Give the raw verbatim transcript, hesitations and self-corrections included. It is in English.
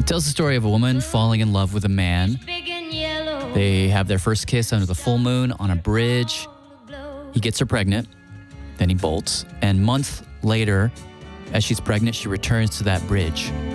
Tells the story of a woman falling in love with a man. They have their first kiss under the full moon on a bridge. He gets her pregnant. Then he bolts. And months later, as she's pregnant, she returns to that bridge.